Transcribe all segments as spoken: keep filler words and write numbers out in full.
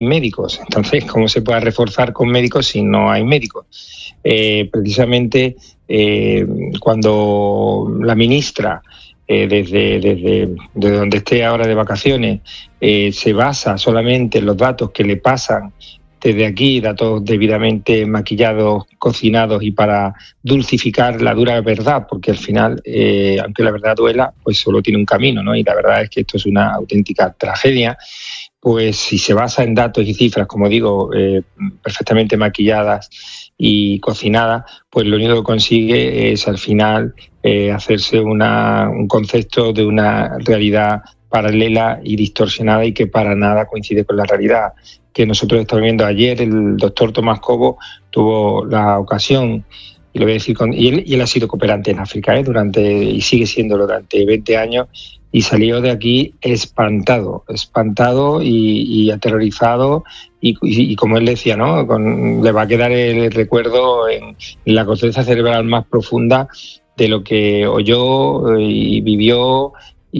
médicos. Entonces, ¿cómo se puede reforzar con médicos si no hay médicos? Eh, precisamente eh, cuando la ministra, eh, desde, desde, desde donde esté ahora de vacaciones, eh, se basa solamente en los datos que le pasan desde aquí, datos debidamente maquillados, cocinados y para dulcificar la dura verdad, porque al final, eh, aunque la verdad duela, pues solo tiene un camino, ¿no? Y la verdad es que esto es una auténtica tragedia. Pues si se basa en datos y cifras, como digo, eh, perfectamente maquilladas y cocinadas, pues lo único que consigue es al final eh, hacerse una, un concepto de una realidad paralela y distorsionada y que para nada coincide con la realidad que nosotros estamos viendo. Ayer el doctor Tomás Cobo tuvo la ocasión, y lo voy a decir con, y él, y él ha sido cooperante en África ¿eh? durante y sigue siéndolo durante veinte años, y salió de aquí espantado, espantado y, y aterrorizado, y, y, y como él decía, ¿no? Con, le va a quedar el recuerdo en, en la corteza cerebral más profunda de lo que oyó y vivió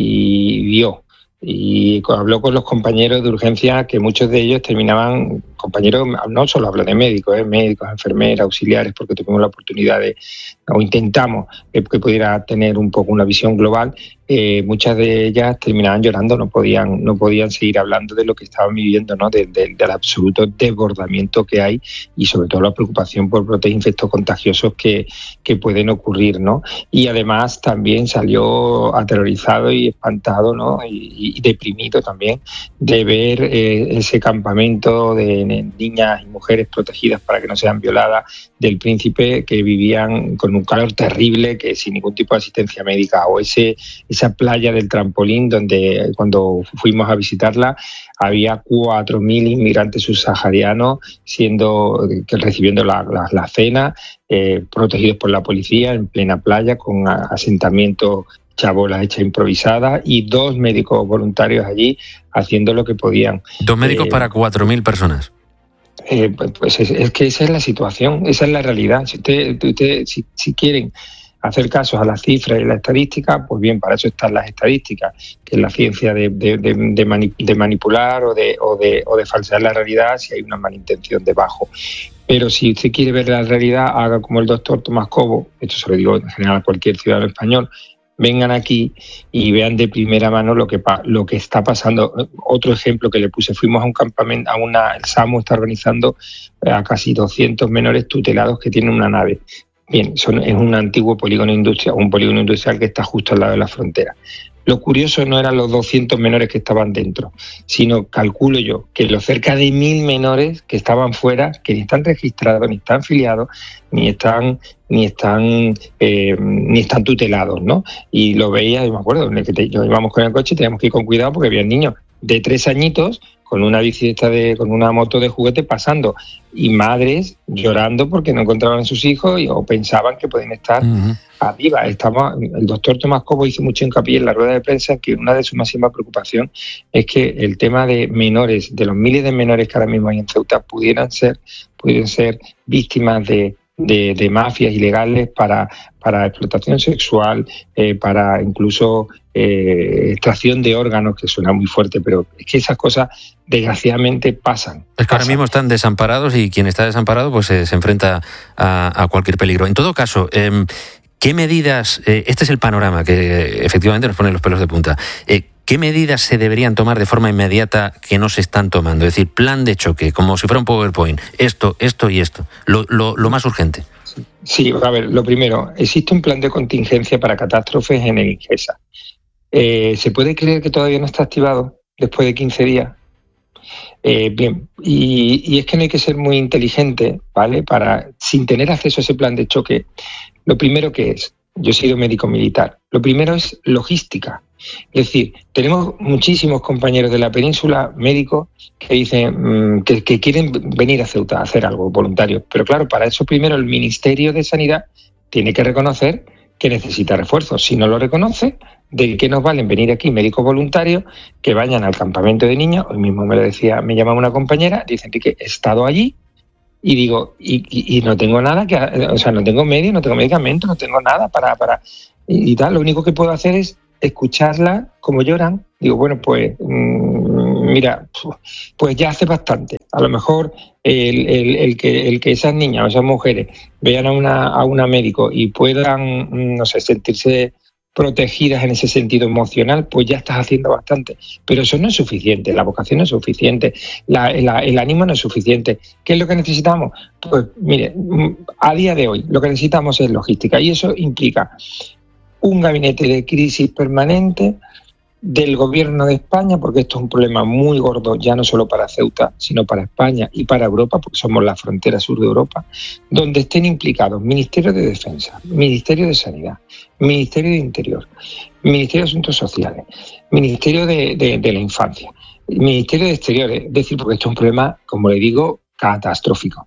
y vio. Y habló con los compañeros de urgencia, que muchos de ellos terminaban, compañeros, no solo hablo de médicos, ¿eh? médicos, enfermeras, auxiliares, porque tuvimos la oportunidad de, o intentamos que, que pudiera tener un poco una visión global, eh, muchas de ellas terminaban llorando, no podían, no podían seguir hablando de lo que estaban viviendo, ¿no? de, de, del absoluto desbordamiento que hay y sobre todo la preocupación por brotes infectocontagiosos que, que pueden ocurrir, ¿no? Y además también salió aterrorizado y espantado, ¿no? y, y deprimido también de ver eh, ese campamento de niñas y mujeres protegidas para que no sean violadas del Príncipe, que vivían con un calor terrible, que sin ningún tipo de asistencia médica, o ese esa playa del Trampolín donde cuando fuimos a visitarla había cuatro mil inmigrantes subsaharianos siendo que recibiendo la, la, la cena, eh, protegidos por la policía en plena playa con asentamientos, chabolas hechas improvisadas, y dos médicos voluntarios allí haciendo lo que podían. Dos médicos eh, para cuatro mil personas. Eh, pues es, es que esa es la situación, esa es la realidad. Si, usted, usted, si, si quieren hacer casos a las cifras y la estadística, pues bien, para eso están las estadísticas, que es la ciencia de, de, de, de, mani, de manipular o de, o, de, o de falsear la realidad si hay una mala intención debajo. Pero si usted quiere ver la realidad, haga como el doctor Tomás Cobo, esto se lo digo en general a cualquier ciudadano español, vengan aquí y vean de primera mano lo que lo que está pasando. Otro ejemplo que le puse, fuimos a un campamento, a una, el SAMU está organizando a casi doscientos menores tutelados que tienen una nave. Bien, son, es un antiguo polígono industrial, un polígono industrial que está justo al lado de la frontera. Lo curioso no eran los doscientos menores que estaban dentro, sino, calculo yo, que los cerca de mil menores que estaban fuera, que ni están registrados, ni están filiados, ni están ni están eh, ni están tutelados, ¿no? Y lo veía, yo me acuerdo, en el que te, yo íbamos con el coche y teníamos que ir con cuidado porque había niños de tres añitos con una bicicleta de, con una moto de juguete pasando, y madres llorando porque no encontraban a sus hijos y, o pensaban que pueden estar uh-huh. arriba. Estamos, el doctor Tomás Cobo hizo mucho hincapié en la rueda de prensa que una de sus máximas preocupaciones es que el tema de menores, de los miles de menores que ahora mismo hay en Ceuta, pudieran ser, pudieran ser víctimas de De, de mafias ilegales para, para explotación sexual, eh, para incluso eh, extracción de órganos, que suena muy fuerte, pero es que esas cosas desgraciadamente pasan. Es que pasan. ahora mismo están desamparados y quien está desamparado pues eh, se enfrenta a, a cualquier peligro. En todo caso, eh, ¿qué medidas, eh, este es el panorama que eh, efectivamente nos pone los pelos de punta, eh, ¿qué medidas se deberían tomar de forma inmediata que no se están tomando? Es decir, plan de choque, como si fuera un PowerPoint, esto, esto y esto, lo, lo, lo más urgente. Sí, a ver, lo primero, existe un plan de contingencia para catástrofes en el INGESA. Eh, ¿Se puede creer que todavía no está activado después de quince días? Eh, bien, y, y es que no hay que ser muy inteligente, ¿vale? Para, sin tener acceso a ese plan de choque, lo primero que es, yo he sido médico militar, lo primero es logística. Es decir, tenemos muchísimos compañeros de la península, médicos, que dicen mmm, que, que quieren venir a Ceuta a hacer algo voluntario. Pero claro, para eso primero el Ministerio de Sanidad tiene que reconocer que necesita refuerzos. Si no lo reconoce, ¿de qué nos valen venir aquí médicos voluntarios que vayan al campamento de niños? Hoy mismo me lo decía, me llamaba una compañera, dice Enrique, he estado allí y digo, y, y, y no tengo nada, que, o sea, no tengo medios, no tengo medicamentos, no tengo nada para... para y, y tal, lo único que puedo hacer es escucharlas como lloran, digo, bueno, pues mmm, mira, pues ya hace bastante. A lo mejor el, el, el, que, el que esas niñas o esas mujeres vean a una, a una médico y puedan, no sé, sentirse protegidas en ese sentido emocional, pues ya estás haciendo bastante. Pero eso no es suficiente, la vocación no es suficiente, la, la, el ánimo no es suficiente. ¿Qué es lo que necesitamos? Pues mire, a día de hoy lo que necesitamos es logística, y eso implica un gabinete de crisis permanente del Gobierno de España, porque esto es un problema muy gordo, ya no solo para Ceuta, sino para España y para Europa, porque somos la frontera sur de Europa, donde estén implicados Ministerio de Defensa, Ministerio de Sanidad, Ministerio de Interior, Ministerio de Asuntos Sociales, Ministerio de, de, de la Infancia, Ministerio de Exteriores, es decir, porque esto es un problema, como le digo, catastrófico.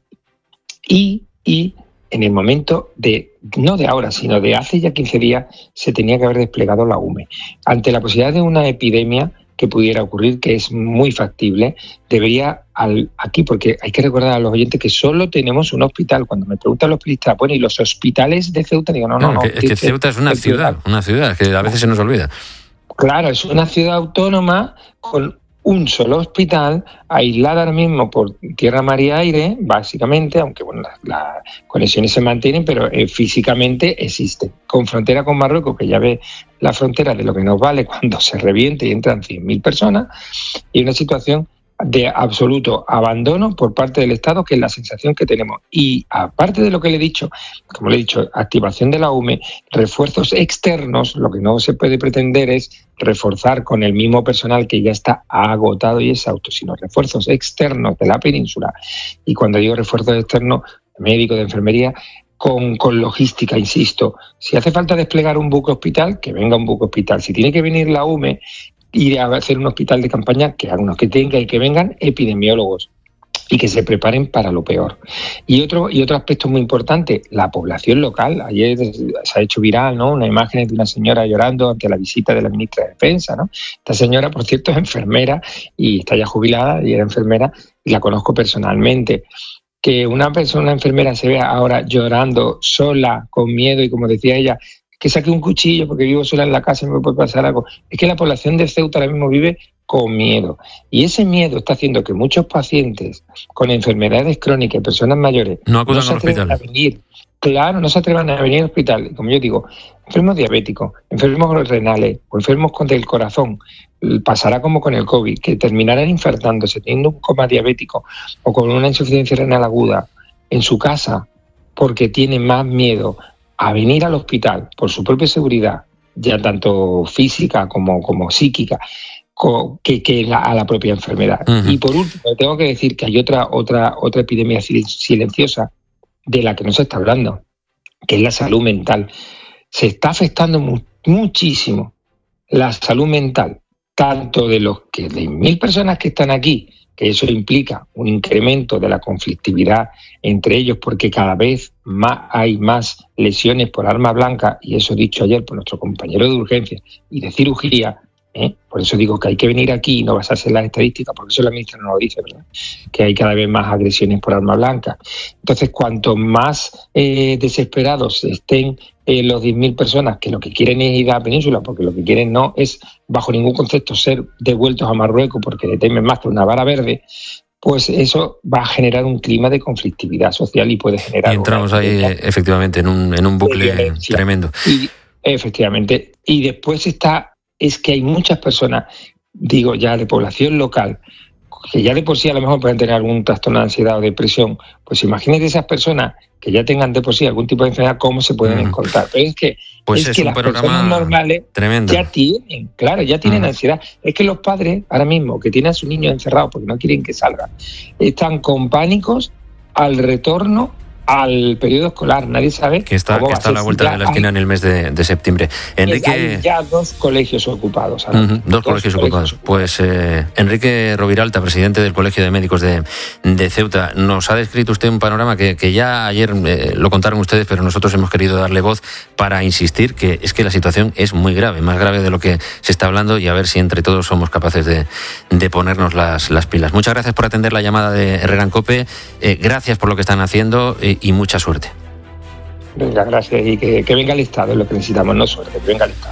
Y, y en el momento de, no de ahora, sino de hace ya quince días, se tenía que haber desplegado la U M E. Ante la posibilidad de una epidemia que pudiera ocurrir, que es muy factible, debería, al, aquí, porque hay que recordar a los oyentes que solo tenemos un hospital. Cuando me preguntan los periodistas, bueno, ¿y los hospitales de Ceuta? Digo, no, no, no. no es que, que Ceuta es una ciudad, una ciudad, que a veces se nos olvida. Claro, es una ciudad autónoma con un solo hospital, aislada ahora mismo por tierra, mar y aire, básicamente, aunque bueno, las, las conexiones se mantienen, pero eh, físicamente existen. Con frontera con Marruecos, que ya ve la frontera de lo que nos vale cuando se reviente y entran cien mil personas, y una situación de absoluto abandono por parte del Estado, que es la sensación que tenemos. Y aparte de lo que le he dicho, como le he dicho, activación de la U M E, refuerzos externos, lo que no se puede pretender es reforzar con el mismo personal que ya está agotado y exhausto, sino refuerzos externos de la península. Y cuando digo refuerzos externos, médico, de enfermería, con, con logística, insisto. Si hace falta desplegar un buque hospital, que venga un buque hospital. Si tiene que venir la U M E, ir a hacer un hospital de campaña, que algunos que tengan y que vengan epidemiólogos y que se preparen para lo peor. Y otro y otro aspecto muy importante, la población local. Ayer se ha hecho viral, ¿no?, una imagen de una señora llorando ante la visita de la ministra de Defensa, ¿no? Esta señora, por cierto, es enfermera y está ya jubilada y era enfermera y la conozco personalmente. Que una persona, una enfermera, se vea ahora llorando sola, con miedo y, como decía ella, que saque un cuchillo porque vivo sola en la casa y me puede pasar algo. Es que la población de Ceuta ahora mismo vive con miedo. Y ese miedo está haciendo que muchos pacientes con enfermedades crónicas y personas mayores no acudan no se al atrevan hospital. a venir. Claro, no se atrevan a venir al hospital. Como yo digo, enfermos diabéticos, enfermos renales o enfermos con el corazón, pasará como con el COVID, que terminarán infartándose, teniendo un coma diabético o con una insuficiencia renal aguda en su casa porque tienen más miedo a venir al hospital por su propia seguridad, ya tanto física como, como psíquica, que, que la, a la propia enfermedad. Uh-huh. Y por último, tengo que decir que hay otra, otra, otra epidemia silenciosa de la que no se está hablando, que es la salud mental. Se está afectando mu- muchísimo la salud mental, tanto de los que de mil personas que están aquí, que eso implica un incremento de la conflictividad entre ellos, porque cada vez más hay más lesiones por arma blanca, y eso dicho ayer por nuestro compañero de urgencia y de cirugía, ¿eh? Por eso digo que hay que venir aquí y no basarse en las estadísticas, porque eso la ministra no lo dice, ¿verdad?, que hay cada vez más agresiones por arma blanca. Entonces, cuanto más eh, desesperados estén eh, los diez mil personas que lo que quieren es ir a la península, porque lo que quieren no es, bajo ningún concepto, ser devueltos a Marruecos porque le temen más que una vara verde, pues eso va a generar un clima de conflictividad social y puede generar... Y entramos ahí, efectivamente, en un, en un bucle tremendo. Y, efectivamente. Y después está... es que hay muchas personas, digo ya de población local, que ya de por sí a lo mejor pueden tener algún trastorno de ansiedad o depresión. Pues imagínate esas personas que ya tengan de por sí algún tipo de enfermedad, cómo se pueden mm. encontrar. Pero es que, pues es es que las personas normales tremendo. ya tienen, claro, ya tienen mm. ansiedad. Es que los padres ahora mismo que tienen a su niño encerrado porque no quieren que salga, están con pánicos al retorno al periodo escolar. Nadie sabe que está, que está a la vuelta de la esquina hay, en el mes de, de septiembre. Enrique, hay ya dos colegios ocupados. Uh-huh, dos, dos colegios, colegios ocupados. ocupados. Pues eh, Enrique Roviralta, presidente del Colegio de Médicos de, de Ceuta, nos ha descrito usted un panorama que, que ya ayer eh, lo contaron ustedes, pero nosotros hemos querido darle voz para insistir que es que la situación es muy grave, más grave de lo que se está hablando, y a ver si entre todos somos capaces de, de ponernos las, las pilas. Muchas gracias por atender la llamada de Herrera en Cope, eh, gracias por lo que están haciendo eh, y mucha suerte. Venga, gracias, y que, que venga el Estado, es lo que necesitamos, no suerte, que venga el Estado.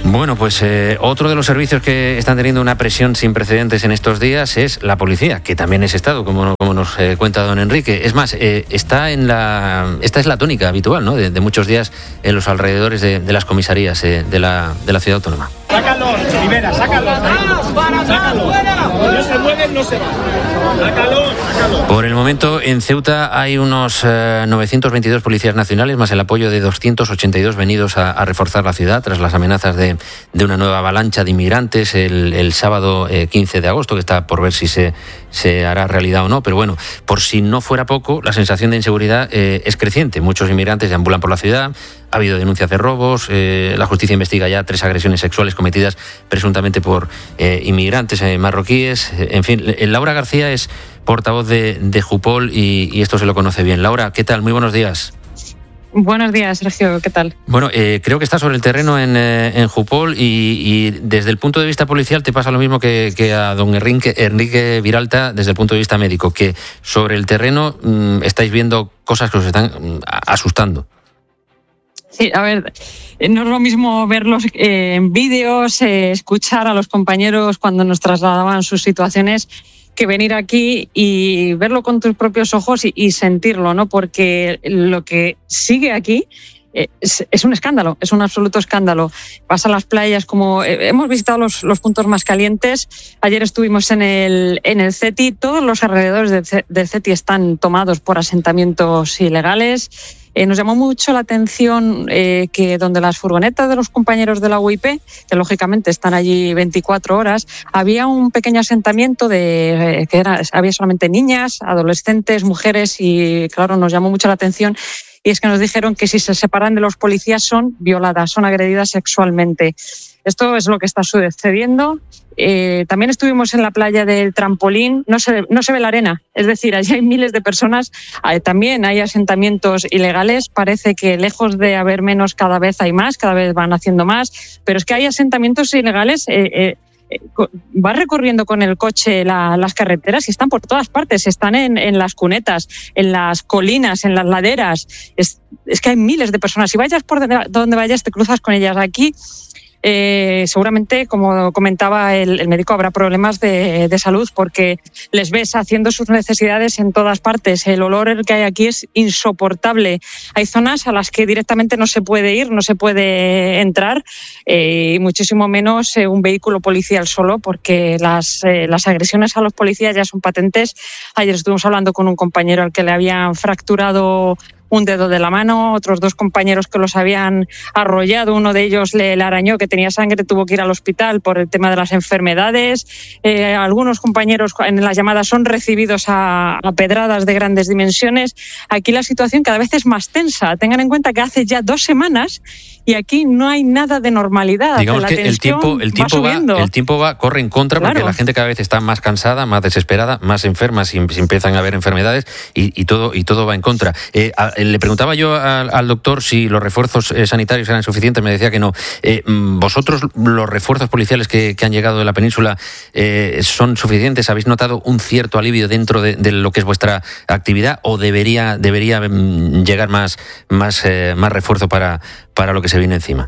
Bueno, pues eh, otro de los servicios que están teniendo una presión sin precedentes en estos días es la policía, que también es Estado, como, como nos eh, cuenta don Enrique. Es más, eh, está en la, esta es la tónica habitual, ¿no?, de, de muchos días en los alrededores de, de las comisarías eh, de, la, de la ciudad autónoma. Sácalos, Rivera, sácalos. Sácalos. No se mueven, no se van. Sácalos, sácalos. Por el momento, en Ceuta hay unos eh, novecientos veintidós policías nacionales, más el apoyo de doscientos ochenta y dos venidos a, a reforzar la ciudad tras las amenazas de, de una nueva avalancha de inmigrantes el, el sábado eh, quince de agosto, que está por ver si se, se hará realidad o no. Pero bueno, por si no fuera poco, la sensación de inseguridad eh, es creciente. Muchos inmigrantes deambulan por la ciudad. Ha habido denuncias de robos, eh, la justicia investiga ya tres agresiones sexuales cometidas presuntamente por eh, inmigrantes eh, marroquíes. En fin, Laura García es portavoz de, de Jupol y, y esto se lo conoce bien. Laura, ¿qué tal? Muy buenos días. Buenos días, Sergio, ¿qué tal? Bueno, eh, creo que está sobre el terreno en, eh, en Jupol y, y desde el punto de vista policial te pasa lo mismo que, que a don Enrique, Enrique Viralta desde el punto de vista médico, que sobre el terreno mmm, estáis viendo cosas que os están mmm, asustando. Sí, a ver, no es lo mismo verlos eh, en vídeos, eh, escuchar a los compañeros cuando nos trasladaban sus situaciones, que venir aquí y verlo con tus propios ojos y, y sentirlo, ¿no? Porque lo que sigue aquí es, es un escándalo, es un absoluto escándalo. Vas a las playas, como eh, hemos visitado los, los puntos más calientes. Ayer estuvimos en el, en el CETI. Todos los alrededores del, del CETI están tomados por asentamientos ilegales. Eh, nos llamó mucho la atención eh, que donde las furgonetas de los compañeros de la U I P, que lógicamente están allí veinticuatro horas, había un pequeño asentamiento de eh, que era, había solamente niñas, adolescentes, mujeres, y claro, nos llamó mucho la atención. Y es que nos dijeron que si se separan de los policías son violadas, son agredidas sexualmente. Esto es lo que está sucediendo. Eh, también estuvimos en la playa del Trampolín. No se, no se ve la arena, es decir, allí hay miles de personas. Eh, también hay asentamientos ilegales. Parece que lejos de haber menos, cada vez hay más, cada vez van haciendo más. Pero es que hay asentamientos ilegales. Eh, eh, vas recorriendo con el coche la, las carreteras y están por todas partes, están en, en las cunetas, en las colinas, en las laderas. Es, es que hay miles de personas. Si vayas por donde vayas, te cruzas con ellas. Aquí Eh, seguramente, como comentaba el, el médico, habrá problemas de, de salud porque les ves haciendo sus necesidades en todas partes. El olor que hay aquí es insoportable. Hay zonas a las que directamente no se puede ir, no se puede entrar, eh, y muchísimo menos eh, un vehículo policial solo, porque las, eh, las agresiones a los policías ya son patentes. Ayer estuvimos hablando con un compañero al que le habían fracturado un dedo de la mano, otros dos compañeros que los habían arrollado, uno de ellos le, le arañó, que tenía sangre, tuvo que ir al hospital por el tema de las enfermedades. Eh, algunos compañeros en las llamadas son recibidos a, a pedradas de grandes dimensiones. Aquí la situación cada vez es más tensa. Tengan en cuenta que hace ya dos semanas y aquí no hay nada de normalidad. Digamos la que el tiempo, el tiempo va, va, el tiempo va, corre en contra, claro, porque la gente cada vez está más cansada, más desesperada, más enferma, si, si empiezan a haber enfermedades y, y todo y todo va en contra. Eh, a, le preguntaba yo al, al doctor si los refuerzos eh, sanitarios eran suficientes, me decía que no. Eh, ¿Vosotros, los refuerzos policiales que, que han llegado de la península, eh, son suficientes? ¿Habéis notado un cierto alivio dentro de, de lo que es vuestra actividad o debería debería llegar más más eh, más refuerzo para para lo que se viene encima?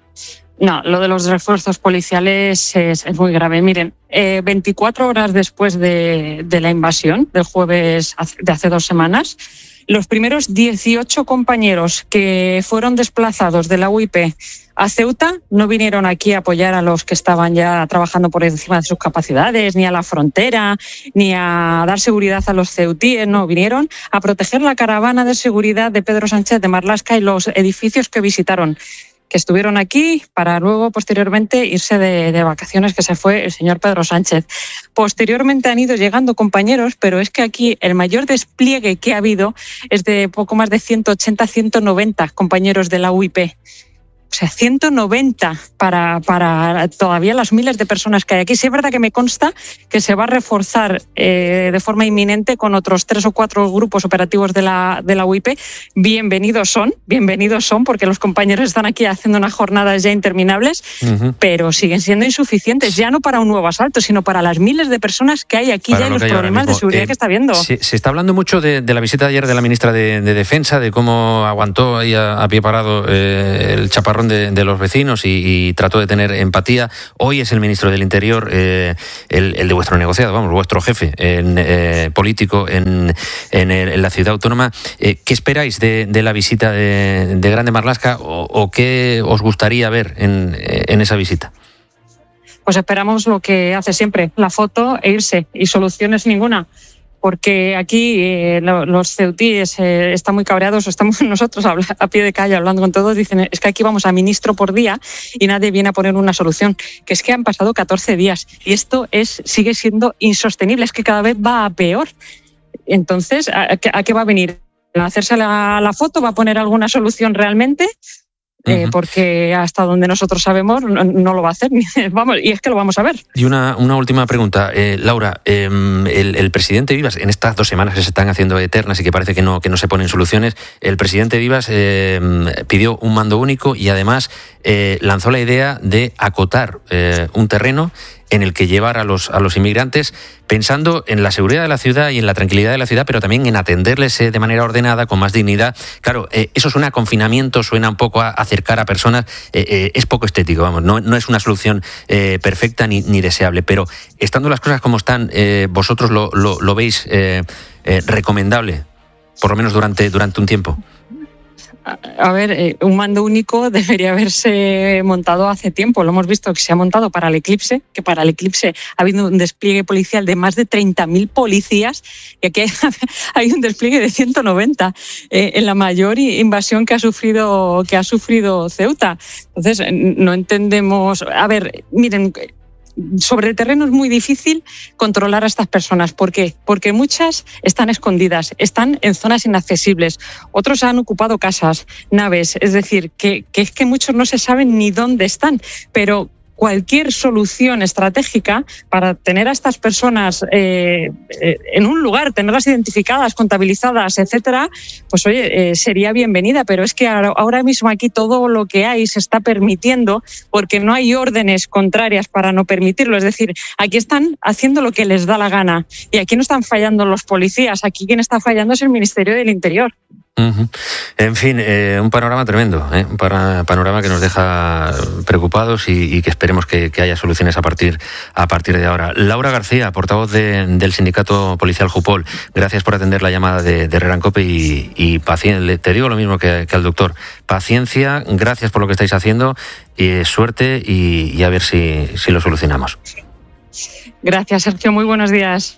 No, lo de los refuerzos policiales es, es muy grave. Miren, eh, veinticuatro horas después de, de la invasión del jueves de hace dos semanas, los primeros dieciocho compañeros que fueron desplazados de la U I P a Ceuta no vinieron aquí a apoyar a los que estaban ya trabajando por encima de sus capacidades, ni a la frontera, ni a dar seguridad a los ceutíes, no, vinieron a proteger la caravana de seguridad de Pedro Sánchez de Marlaska y los edificios que visitaron, que estuvieron aquí para luego, posteriormente, irse de, de vacaciones, que se fue el señor Pedro Sánchez. Posteriormente han ido llegando compañeros, pero es que aquí el mayor despliegue que ha habido es de poco más de ciento ochenta, ciento noventa compañeros de la U I P. O sea, ciento noventa para, para todavía las miles de personas que hay aquí. Sí es verdad que me consta que se va a reforzar eh, de forma inminente con otros tres o cuatro grupos operativos de la, de la U I P. Bienvenidos son, bienvenidos son, porque los compañeros están aquí haciendo unas jornadas ya interminables, uh-huh. pero siguen siendo insuficientes, ya no para un nuevo asalto, sino para las miles de personas que hay aquí para ya y los problemas de seguridad eh, que está habiendo. Se, se está hablando mucho de, de la visita de ayer de la ministra de, de Defensa, de cómo aguantó ahí a, a pie parado eh, el chaparrón chicharrón de, de los vecinos y, y trató de tener empatía. Hoy es el ministro del Interior, eh, el, el de vuestro negociado, vamos, vuestro jefe en, eh, político en, en, el, en la ciudad autónoma. Eh, ¿Qué esperáis de, de la visita de, de Grande Marlaska o, o qué os gustaría ver en, en esa visita? Pues esperamos lo que hace siempre, la foto e irse, y soluciones ninguna. Porque aquí eh, los ceutíes eh, están muy cabreados, estamos nosotros a, a pie de calle hablando con todos, dicen, es que aquí vamos a ministro por día y nadie viene a poner una solución, que es que han pasado catorce días y esto es sigue siendo insostenible, es que cada vez va a peor. Entonces, ¿a, a qué va a venir? ¿A hacerse la, la foto? ¿Va a poner alguna solución realmente? Eh, uh-huh. Porque hasta donde nosotros sabemos no, no lo va a hacer. Vamos, y es que lo vamos a ver. Y una, una última pregunta, eh, Laura. Eh, el, el presidente Vivas, en estas dos semanas que se están haciendo eternas y que parece que no, que no se ponen soluciones, el presidente Vivas eh, pidió un mando único y además eh, lanzó la idea de acotar eh, un terreno en el que llevar a los, a los inmigrantes, pensando en la seguridad de la ciudad y en la tranquilidad de la ciudad, pero también en atenderles eh, de manera ordenada, con más dignidad. Claro, eh, eso suena a confinamiento, suena un poco a acercar a personas, eh, eh, es poco estético, vamos, no, no es una solución eh, perfecta ni, ni deseable, pero estando las cosas como están, eh, ¿vosotros lo, lo, lo veis eh, eh, recomendable, por lo menos durante, durante un tiempo? A ver, eh, un mando único debería haberse montado hace tiempo. Lo hemos visto que se ha montado para el eclipse, que para el eclipse ha habido un despliegue policial de más de treinta mil policías y aquí hay, hay un despliegue de ciento noventa eh, en la mayor invasión que ha sufrido que ha sufrido Ceuta. Entonces, no entendemos... A ver, miren... Sobre el terreno es muy difícil controlar a estas personas. ¿Por qué? Porque muchas están escondidas, están en zonas inaccesibles. Otros han ocupado casas, naves. Es decir, que, que es que muchos no se saben ni dónde están. Pero cualquier solución estratégica para tener a estas personas eh, eh, en un lugar, tenerlas identificadas, contabilizadas, etcétera, pues oye, eh, sería bienvenida. Pero es que ahora mismo aquí todo lo que hay se está permitiendo porque no hay órdenes contrarias para no permitirlo. Es decir, aquí están haciendo lo que les da la gana y aquí no están fallando los policías, aquí quien está fallando es el Ministerio del Interior. Uh-huh. En fin, eh, un panorama tremendo, ¿eh? un para, panorama que nos deja preocupados y, y que esperemos que, que haya soluciones a partir, a partir de ahora. Laura García, portavoz de, del sindicato policial Jupol, gracias por atender la llamada de, de Herrera en Cope y, y paciencia. Te digo lo mismo que, que al doctor, paciencia, gracias por lo que estáis haciendo, y suerte y, y a ver si, si lo solucionamos. Gracias, Sergio, muy buenos días.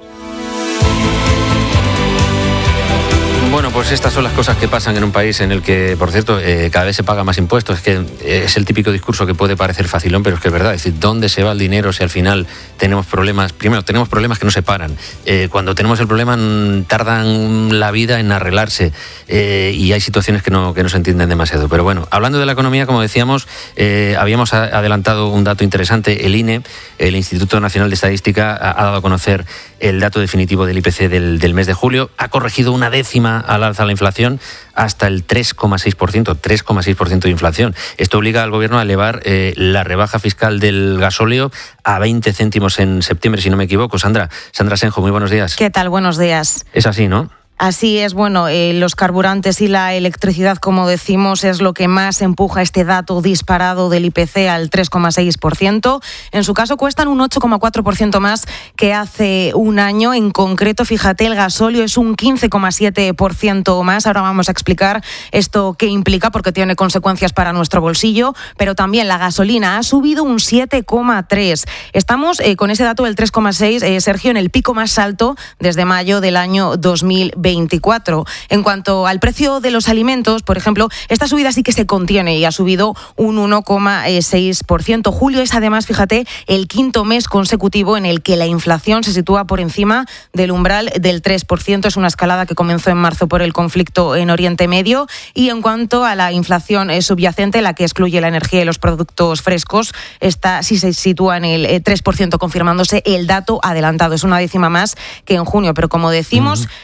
Bueno, pues estas son las cosas que pasan en un país en el que, por cierto, eh, cada vez se paga más impuestos. Es que es el típico discurso que puede parecer facilón, pero es que es verdad. Es decir, ¿dónde se va el dinero si al final tenemos problemas? Primero, tenemos problemas que no se paran. Eh, cuando tenemos el problema, tardan la vida en arreglarse eh, y hay situaciones que no, que no se entienden demasiado. Pero bueno, hablando de la economía, como decíamos, eh, habíamos adelantado un dato interesante. El I N E, el Instituto Nacional de Estadística, ha, ha dado a conocer el dato definitivo del I P C del, del mes de julio. Ha corregido una décima al alza la inflación hasta el tres coma seis por ciento, tres coma seis por ciento de inflación. Esto obliga al gobierno a elevar eh, la rebaja fiscal del gasóleo a veinte céntimos en septiembre, si no me equivoco. Sandra, Sandra Senjo, muy buenos días. ¿Qué tal? Buenos días. Es así, ¿no? Así es, bueno, eh, los carburantes y la electricidad, como decimos, es lo que más empuja este dato disparado del I P C al tres coma seis por ciento. En su caso cuestan un ocho coma cuatro por ciento más que hace un año. En concreto, fíjate, el gasóleo es un quince coma siete por ciento más. Ahora vamos a explicar esto qué implica, porque tiene consecuencias para nuestro bolsillo, pero también la gasolina ha subido un siete coma tres por ciento. Estamos eh, con ese dato del tres coma seis por ciento, eh, Sergio, en el pico más alto desde mayo del año dos mil veinticuatro. En cuanto al precio de los alimentos, por ejemplo, esta subida sí que se contiene y ha subido un uno coma seis por ciento. Julio es además, fíjate, el quinto mes consecutivo en el que la inflación se sitúa por encima del umbral del tres por ciento. Es una escalada que comenzó en marzo por el conflicto en Oriente Medio. Y en cuanto a la inflación subyacente, la que excluye la energía y los productos frescos, esta sí se sitúa en el tres por ciento, confirmándose el dato adelantado. Es una décima más que en junio, pero como decimos, uh-huh. ahí está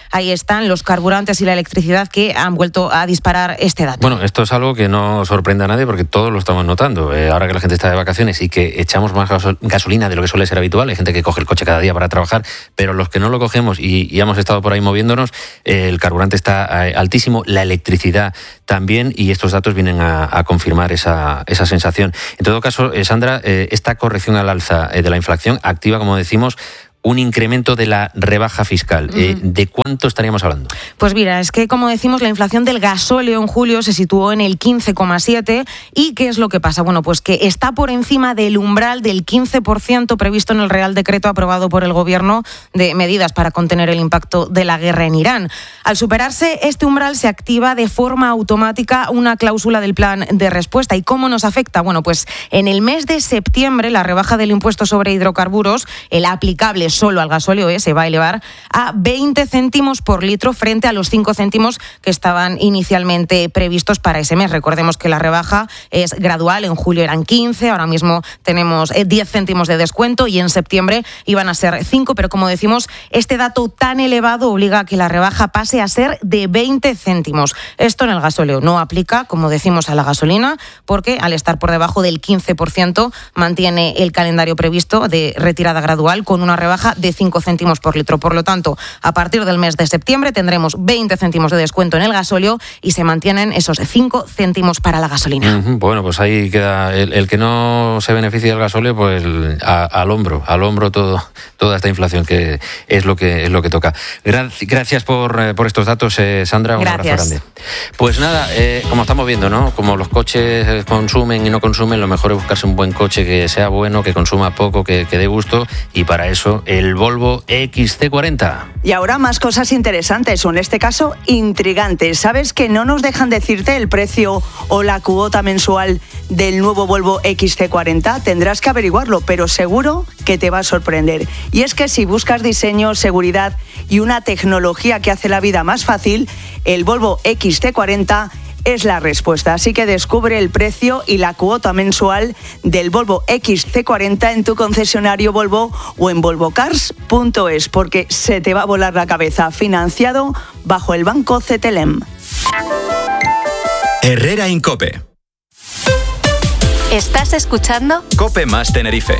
están los carburantes y la electricidad que han vuelto a disparar este dato. Bueno, esto es algo que no sorprende a nadie porque todos lo estamos notando. Eh, ahora que la gente está de vacaciones y que echamos más gasol- gasolina de lo que suele ser habitual, hay gente que coge el coche cada día para trabajar, pero los que no lo cogemos y, y hemos estado por ahí moviéndonos, eh, el carburante está eh, altísimo, la electricidad también, y estos datos vienen a, a confirmar esa, esa sensación. En todo caso, eh, Sandra, eh, esta corrección al alza eh, de la inflación activa, como decimos, un incremento de la rebaja fiscal. Uh-huh. Eh, ¿De cuánto estaríamos hablando? Pues mira, es que, como decimos, la inflación del gasóleo en julio se situó en el quince coma siete. ¿Y qué es lo que pasa? Bueno, pues que está por encima del umbral del quince por ciento previsto en el Real Decreto aprobado por el Gobierno de medidas para contener el impacto de la guerra en Irán. Al superarse este umbral, se activa de forma automática una cláusula del plan de respuesta. ¿Y cómo nos afecta? Bueno, pues en el mes de septiembre, la rebaja del impuesto sobre hidrocarburos, el aplicable solo al gasóleo, eh, se va a elevar a veinte céntimos por litro frente a los cinco céntimos que estaban inicialmente previstos para ese mes. Recordemos que la rebaja es gradual, en julio eran quince, ahora mismo tenemos diez céntimos de descuento y en septiembre iban a ser cinco, pero como decimos, este dato tan elevado obliga a que la rebaja pase a ser de veinte céntimos. Esto en el gasóleo no aplica, como decimos, a la gasolina, porque al estar por debajo del quince por ciento mantiene el calendario previsto de retirada gradual con una rebaja de cinco céntimos por litro. Por lo tanto, a partir del mes de septiembre tendremos veinte céntimos de descuento en el gasóleo y se mantienen esos cinco céntimos para la gasolina. Uh-huh. Bueno, pues ahí queda el, el que no se beneficia del gasóleo, pues a, al hombro, al hombro todo, toda esta inflación, que es lo que es lo que toca. Gracias, gracias por, por estos datos, eh, Sandra. Un Gracias. abrazo grande. Pues nada, eh, como estamos viendo, ¿no? Como los coches consumen y no consumen, lo mejor es buscarse un buen coche que sea bueno, que consuma poco, que, que dé gusto, y para eso el Volvo X C cuarenta. Y ahora más cosas interesantes, o en este caso intrigantes. ¿Sabes que no nos dejan decirte el precio o la cuota mensual del nuevo Volvo X C cuarenta? Tendrás que averiguarlo, pero seguro que te va a sorprender. Y es que si buscas diseño, seguridad y una tecnología que hace la vida más fácil, el Volvo X C cuarenta es la respuesta. Así que descubre el precio y la cuota mensual del Volvo X C cuarenta en tu concesionario Volvo o en volvo cars punto es, porque se te va a volar la cabeza. Financiado bajo el Banco Cetelem. Herrera en COPE. ¿Estás escuchando? COPE más Tenerife.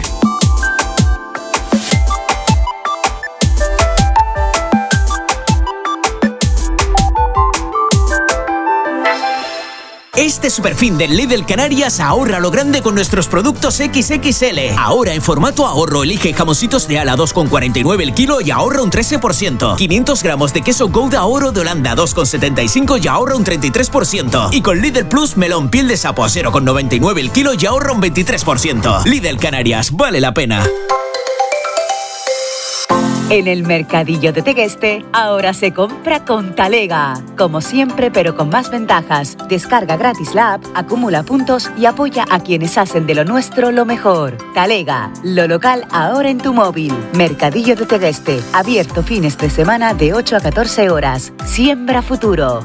Este superfin del Lidl Canarias ahorra lo grande con nuestros productos equis equis ele. Ahora en formato ahorro elige jamoncitos de ala dos con cuarenta y nueve el kilo y ahorra un trece por ciento. quinientos gramos de queso Gouda Oro de Holanda dos con setenta y cinco y ahorra un treinta y tres por ciento. Y con Lidl Plus melón piel de sapo a cero con noventa y nueve el kilo y ahorra un veintitrés por ciento. Lidl Canarias, vale la pena. En el Mercadillo de Tegueste, ahora se compra con Talega. Como siempre, pero con más ventajas. Descarga gratis la app, acumula puntos y apoya a quienes hacen de lo nuestro lo mejor. Talega, lo local ahora en tu móvil. Mercadillo de Tegueste, abierto fines de semana de ocho a catorce horas. Siembra futuro.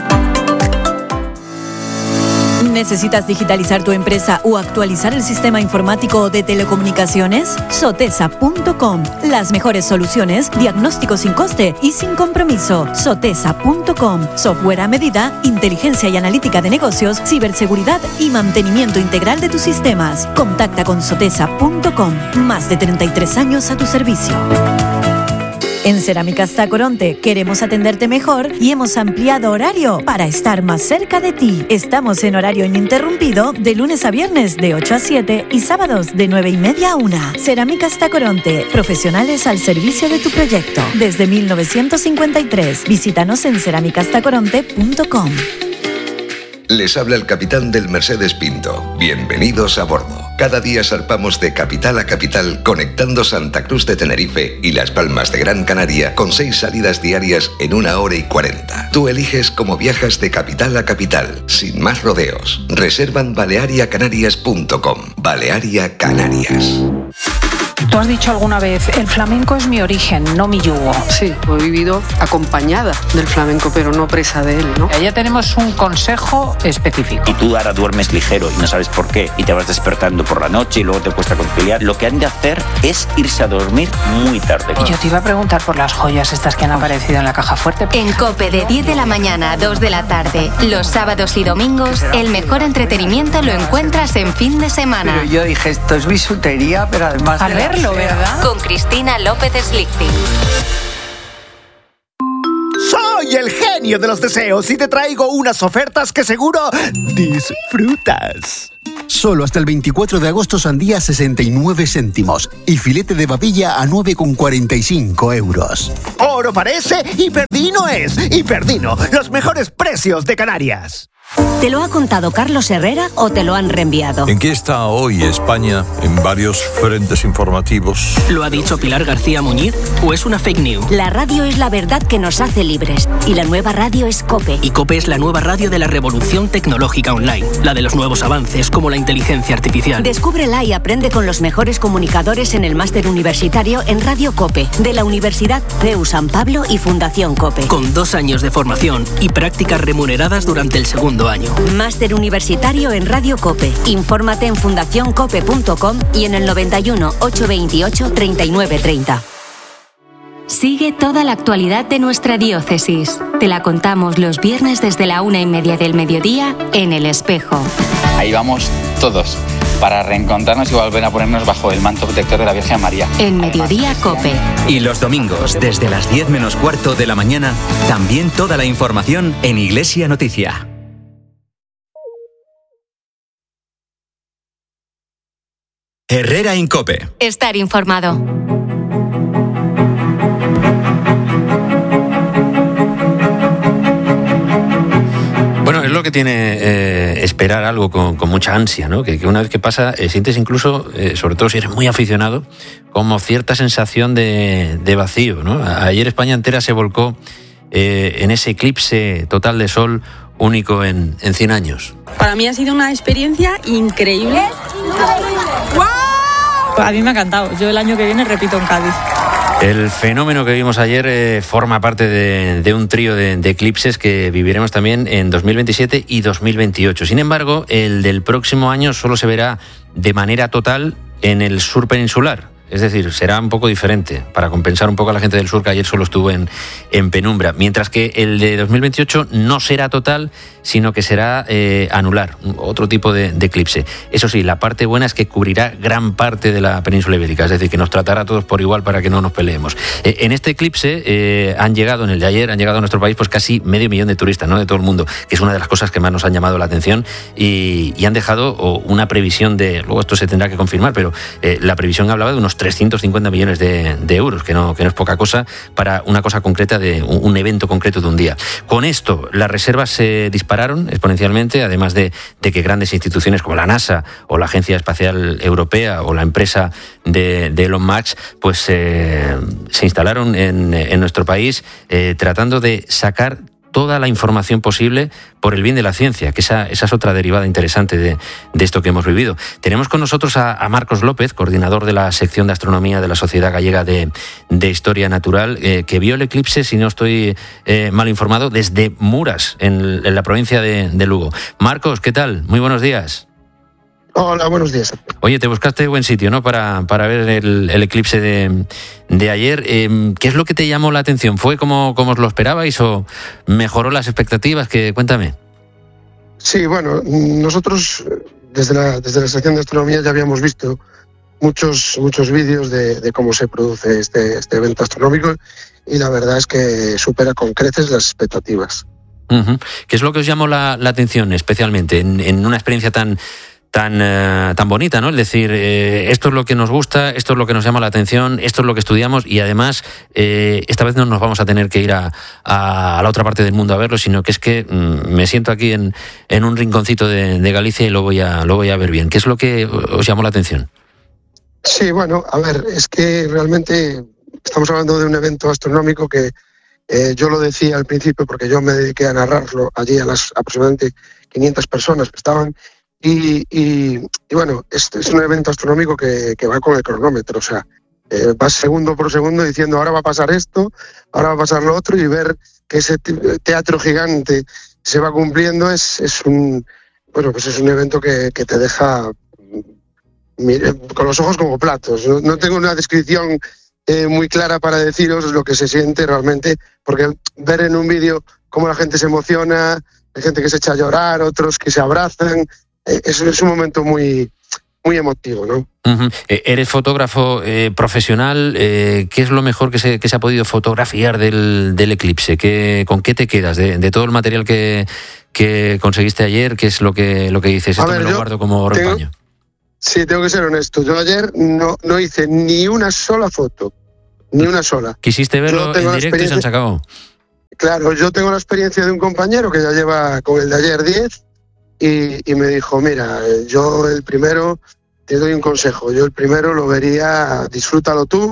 ¿Necesitas digitalizar tu empresa o actualizar el sistema informático de telecomunicaciones? Sotesa punto com. Las mejores soluciones, diagnóstico sin coste y sin compromiso. Sotesa punto com. Software a medida, inteligencia y analítica de negocios, ciberseguridad y mantenimiento integral de tus sistemas. Contacta con Sotesa punto com. Más de treinta y tres años a tu servicio. En Cerámicas Tacoronte queremos atenderte mejor y hemos ampliado horario para estar más cerca de ti. Estamos en horario ininterrumpido de lunes a viernes de ocho a siete y sábados de nueve y media a una. Cerámicas Tacoronte, profesionales al servicio de tu proyecto. Desde mil novecientos cincuenta y tres. Visítanos en cerámicas tacoronte punto com. Les habla el capitán del Mercedes Pinto. Bienvenidos a bordo. Cada día zarpamos de capital a capital, conectando Santa Cruz de Tenerife y Las Palmas de Gran Canaria con seis salidas diarias en una hora y cuarenta. Tú eliges cómo viajas de capital a capital, sin más rodeos. Reserva en balearia canarias punto com. Balearia Canarias. Tú has dicho alguna vez, el flamenco es mi origen, no mi yugo. Sí, he vivido acompañada del flamenco, pero no presa de él, ¿no? Ya tenemos un consejo específico. Y tú ahora duermes ligero y no sabes por qué, y te vas despertando por la noche y luego te cuesta conciliar. Lo que han de hacer es irse a dormir muy tarde. Y yo te iba a preguntar por las joyas estas que han aparecido en la caja fuerte. En COPE, de diez de la mañana a dos de la tarde, los sábados y domingos, el mejor entretenimiento lo encuentras en fin de semana. Pero yo dije, esto es bisutería, pero además a verlo, ¿verdad? Con Cristina López Slichting. Soy el genio de los deseos y te traigo unas ofertas que seguro disfrutas. Solo hasta el veinticuatro de agosto sandía sesenta y nueve céntimos y filete de babilla a nueve con cuarenta y cinco euros. Oro parece y Perdino es. Y Perdino, los mejores precios de Canarias. ¿Te lo ha contado Carlos Herrera o te lo han reenviado? ¿En qué está hoy España en varios frentes informativos? ¿Lo ha dicho Pilar García Muñiz o es una fake news? La radio es la verdad que nos hace libres y la nueva radio es COPE. Y COPE es la nueva radio de la revolución tecnológica online, la de los nuevos avances como la inteligencia artificial. Descúbrela y aprende con los mejores comunicadores en el máster universitario en Radio COPE de la Universidad C E U San Pablo y Fundación COPE. Con dos años de formación y prácticas remuneradas durante el segundo año. Máster universitario en Radio COPE. Infórmate en fundación cope punto com y en el noventa y uno, ochocientos veintiocho, treinta y nueve treinta. Sigue toda la actualidad de nuestra diócesis. Te la contamos los viernes desde la una y media del mediodía en El Espejo. Ahí vamos todos, para reencontrarnos y volver a ponernos bajo el manto protector de la Virgen María. En Mediodía COPE. Y los domingos, desde las diez menos cuarto de la mañana, también toda la información en Iglesia Noticia. Herrera en COPE. Estar informado. Bueno, es lo que tiene eh, esperar algo con, con mucha ansia, ¿no? Que, que una vez que pasa, eh, sientes incluso, eh, sobre todo si eres muy aficionado, como cierta sensación de, de vacío, ¿no? Ayer España entera se volcó eh, en ese eclipse total de sol único en, en cien años. Para mí ha sido una experiencia increíble. ¡Wow! A mí me ha encantado. Yo el año que viene repito en Cádiz. El fenómeno que vimos ayer eh, forma parte de, de un trío de, de eclipses que viviremos también en dos mil veintisiete y dos mil veintiocho. Sin embargo, el del próximo año solo se verá de manera total en el sur peninsular. Es decir, será un poco diferente, para compensar un poco a la gente del sur que ayer solo estuvo en, en penumbra. Mientras que el de dos mil veintiocho no será total, sino que será eh, anular, otro tipo de, de eclipse. Eso sí, la parte buena es que cubrirá gran parte de la península ibérica, es decir, que nos tratará a todos por igual para que no nos peleemos. Eh, en este eclipse eh, han llegado, en el de ayer, han llegado a nuestro país pues casi medio millón de turistas, ¿no? De todo el mundo, que es una de las cosas que más nos han llamado la atención y, y han dejado oh, una previsión de, luego esto se tendrá que confirmar, pero eh, la previsión hablaba de unos trescientos cincuenta millones de, de euros, que no, que no es poca cosa para una cosa concreta, de un, un evento concreto de un día. Con esto, las reservas se dispararon exponencialmente, además de, de que grandes instituciones como la NASA o la Agencia Espacial Europea o la empresa de, de Elon Musk, pues eh, se instalaron en, en nuestro país eh, tratando de sacar toda la información posible por el bien de la ciencia, que esa, esa es otra derivada interesante de, de esto que hemos vivido. Tenemos con nosotros a, a Marcos López, coordinador de la sección de astronomía de la Sociedad Gallega de, de Historia Natural, eh, que vio el eclipse, si no estoy eh, mal informado, desde Muras, en, en la provincia de, de Lugo. Marcos, ¿qué tal? Muy buenos días. Hola, buenos días. Oye, te buscaste buen sitio, ¿no? Para, para ver el, el eclipse de, de ayer. Eh, ¿Qué es lo que te llamó la atención? ¿Fue como, como os lo esperabais o mejoró las expectativas? Que, cuéntame. Sí, bueno, nosotros desde la, desde la sección de astronomía ya habíamos visto muchos, muchos vídeos de, de cómo se produce este, este evento astronómico y la verdad es que supera con creces las expectativas. Uh-huh. ¿Qué es lo que os llamó la, la atención especialmente en, en una experiencia tan... tan uh, tan bonita, ¿no? Es decir, eh, esto es lo que nos gusta, esto es lo que nos llama la atención, esto es lo que estudiamos y además eh, esta vez no nos vamos a tener que ir a, a, a la otra parte del mundo a verlo, sino que es que mm, me siento aquí en, en un rinconcito de, de Galicia y lo voy a lo voy a ver bien. ¿Qué es lo que os llamó la atención? Sí, bueno, a ver, es que realmente estamos hablando de un evento astronómico que eh, yo lo decía al principio porque yo me dediqué a narrarlo allí a las aproximadamente quinientas personas que estaban. Y, y, y bueno, este es un evento astronómico que, que va con el cronómetro, o sea, eh, vas segundo por segundo diciendo ahora va a pasar esto, ahora va a pasar lo otro, y ver que ese teatro gigante se va cumpliendo es, es un bueno pues es un evento que, que te deja mire, con los ojos como platos. No, no tengo una descripción eh, muy clara para deciros lo que se siente realmente, porque ver en un vídeo cómo la gente se emociona, hay gente que se echa a llorar, otros que se abrazan, eh, es, es un momento muy, muy emotivo, ¿no? Uh-huh. Eh, eres fotógrafo eh, profesional, eh, ¿qué es lo mejor que se, que se ha podido fotografiar del, del eclipse? ¿Qué, ¿Con qué te quedas de, de todo el material que, que conseguiste ayer? ¿Qué es lo que, lo que dices? Esto ver, me lo guardo como tengo, repaño. Sí, tengo que ser honesto. Yo ayer no, no hice ni una sola foto, ni una sola. ¿Quisiste verlo en directo y se han sacado? Claro, yo tengo la experiencia de un compañero que ya lleva con el de ayer diez y, y me dijo, mira, yo el primero, te doy un consejo, yo el primero lo vería, disfrútalo tú,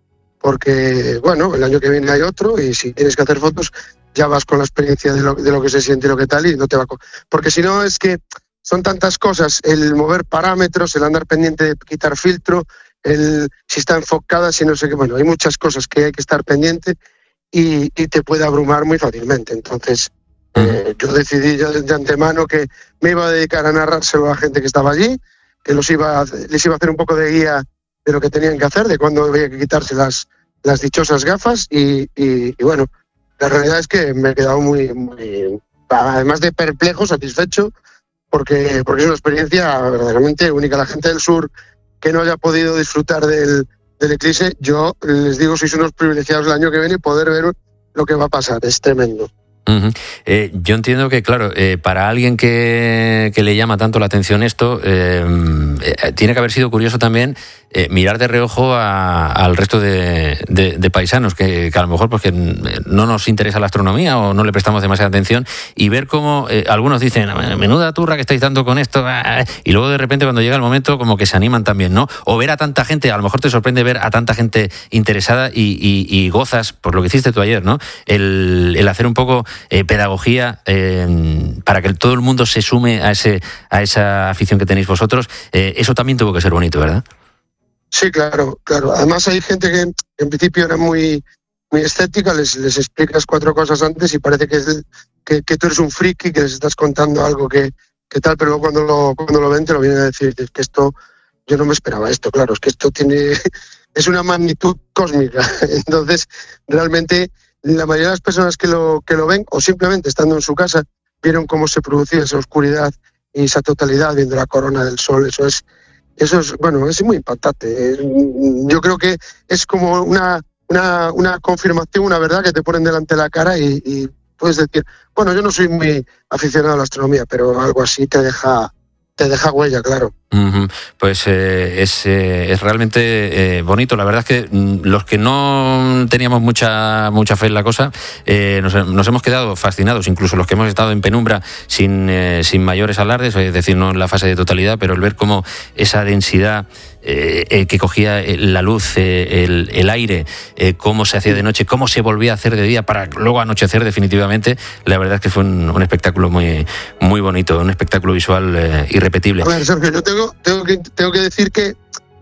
porque, bueno, el año que viene hay otro y si tienes que hacer fotos ya vas con la experiencia de lo, de lo que se siente y lo que tal y no te va a... Porque si no es que son tantas cosas, el mover parámetros, el andar pendiente de quitar filtro, el si está enfocada, si no sé qué, bueno, hay muchas cosas que hay que estar pendiente y, y te puede abrumar muy fácilmente. Entonces, eh, yo decidí ya de antemano que me iba a dedicar a narrárselo a gente que estaba allí, que los iba a, les iba a hacer un poco de guía de lo que tenían que hacer, de cuándo había que quitarse las, las dichosas gafas y, y, y bueno, la realidad es que me he quedado muy, muy, además de perplejo, satisfecho, porque, porque es una experiencia verdaderamente única. La gente del sur que no haya podido disfrutar del, del eclipse, yo les digo, sois unos privilegiados el año que viene y poder ver lo que va a pasar, es tremendo. Uh-huh. Eh, yo entiendo que, claro, eh, para alguien que, que le llama tanto la atención esto, eh, eh, tiene que haber sido curioso también eh, mirar de reojo a, al resto de, de, de paisanos que, que a lo mejor pues, que no nos interesa la astronomía o no le prestamos demasiada atención y ver cómo eh, algunos dicen, menuda turra que estáis dando con esto, y luego de repente cuando llega el momento como que se animan también, ¿no? O ver a tanta gente, a lo mejor te sorprende ver a tanta gente interesada y, y, y gozas, por lo que hiciste tú ayer, ¿no? El, el hacer un poco Eh, pedagogía eh, para que todo el mundo se sume a ese a esa afición que tenéis vosotros, eh, eso también tuvo que ser bonito, ¿verdad? Sí, claro, claro. Además hay gente que en principio era muy muy escéptica, les, les explicas cuatro cosas antes y parece que, es, que, que tú eres un friki, que les estás contando algo que, que tal, pero luego cuando lo, cuando lo ven te lo vienen a decir, que esto, yo no me esperaba esto, claro, es que esto tiene, es una magnitud cósmica. Entonces, realmente la mayoría de las personas que lo, que lo ven, o simplemente estando en su casa, vieron cómo se producía esa oscuridad y esa totalidad, viendo la corona del sol. Eso es, eso es bueno, es muy impactante. Yo creo que es como una, una, una confirmación, una verdad que te ponen delante de la cara y, y puedes decir, bueno, yo no soy muy aficionado a la astronomía, pero algo así te deja, te deja huella, claro. Uh-huh. Pues eh, es, eh, es realmente eh, bonito. La verdad es que mm, los que no teníamos mucha mucha fe en la cosa, eh, nos, nos hemos quedado fascinados, incluso los que hemos estado en penumbra sin, eh, sin mayores alardes, es decir, no en la fase de totalidad, pero el ver cómo esa densidad eh, eh, que cogía la luz, eh, el, el aire, eh, cómo se hacía de noche, cómo se volvía a hacer de día para luego anochecer definitivamente, la verdad es que fue un, un espectáculo muy, muy bonito, un espectáculo visual eh, irrepetible. A ver, Sergio, yo tengo Tengo que, tengo que decir que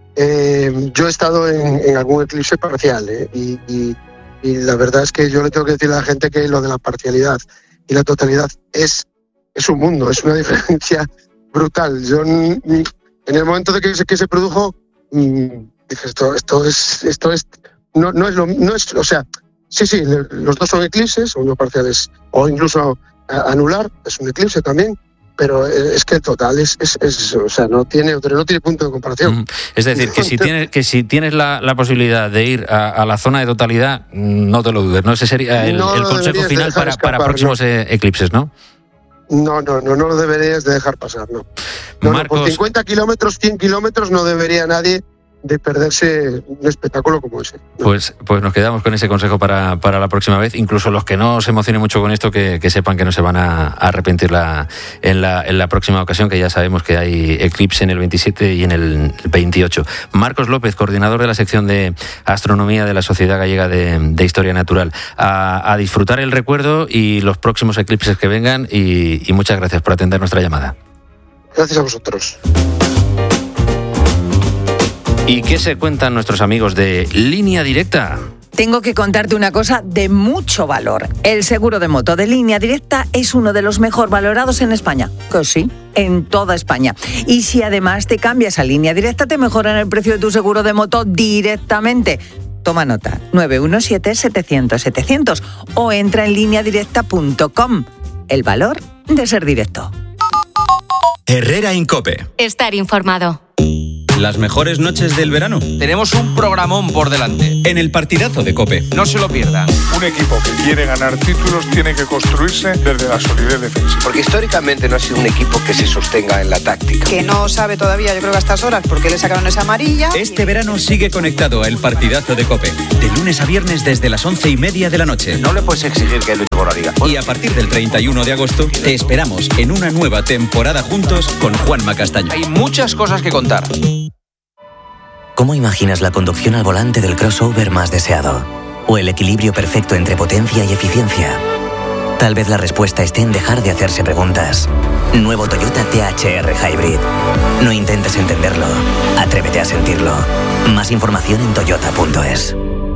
eh, yo he estado en, en algún eclipse parcial eh, y, y, y la verdad es que yo le tengo que decir a la gente que lo de la parcialidad y la totalidad es, es un mundo, es una diferencia brutal. Yo en el momento de que se, que se produjo dije esto, esto es, esto es, no, no es lo, no es, o sea, sí, sí, los dos son eclipses, uno parciales o incluso anular, es un eclipse también. Pero es que el total es, es, es, o sea, no tiene, no tiene punto de comparación. Es decir, que si tienes, que si tienes la, la posibilidad de ir a, a la zona de totalidad, no te lo dudes, ¿no? Ese sería el, no el consejo final para, escapar, para próximos no. eclipses, ¿no? No, no, no, no lo deberías de dejar pasar, no. no, Marcos... no por cincuenta kilómetros, cien kilómetros no debería nadie de perderse un espectáculo como ese. ¿no? Pues, pues nos quedamos con ese consejo para, para la próxima vez. Incluso los que no se emocionen mucho con esto, que, que sepan que no se van a, a arrepentir la, en, la, en la próxima ocasión, que ya sabemos que hay eclipse en el veintisiete y en el veintiocho. Marcos López, coordinador de la sección de astronomía de la Sociedad Gallega de, de Historia Natural. A, a disfrutar el recuerdo y los próximos eclipses que vengan y, y muchas gracias por atender nuestra llamada. Gracias a vosotros. ¿Y qué se cuentan nuestros amigos de Línea Directa? Tengo que contarte una cosa de mucho valor. El seguro de moto de Línea Directa es uno de los mejor valorados en España. Que sí, en toda España. Y si además te cambias a Línea Directa, te mejoran el precio de tu seguro de moto directamente. Toma nota, nueve uno siete, setecientos, setecientos o entra en línea directa punto com. El valor de ser directo. Herrera en COPE. Estar informado. Las mejores noches del verano. Tenemos un programón por delante. En el partidazo de COPE. No se lo pierdan. Un equipo que quiere ganar títulos tiene que construirse desde la solidez defensiva. Porque históricamente no ha sido un equipo que se sostenga en la táctica. Que no sabe todavía, yo creo que a estas horas, por qué le sacaron esa amarilla. Este verano sigue conectado a el partidazo de COPE. De lunes a viernes desde las once y media de la noche. No le puedes exigir que luche por la liga. Y a partir del treinta y uno de agosto te esperamos en una nueva temporada juntos con Juanma Castaño. Hay muchas cosas que contar. ¿Cómo imaginas la conducción al volante del crossover más deseado? ¿O el equilibrio perfecto entre potencia y eficiencia? Tal vez la respuesta esté en dejar de hacerse preguntas. Nuevo Toyota T H R Hybrid. No intentes entenderlo. Atrévete a sentirlo. Más información en toyota punto es.